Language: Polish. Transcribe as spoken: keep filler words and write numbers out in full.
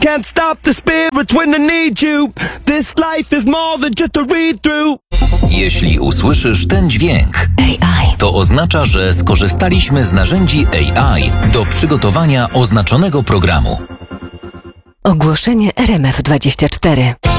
can't stop the spirits when I need you. This life is more than just a read-through. Jeśli usłyszysz ten dźwięk, A I, to oznacza, że skorzystaliśmy z narzędzi A I do przygotowania oznaczonego programu. ogłoszenie R M F dwadzieścia cztery.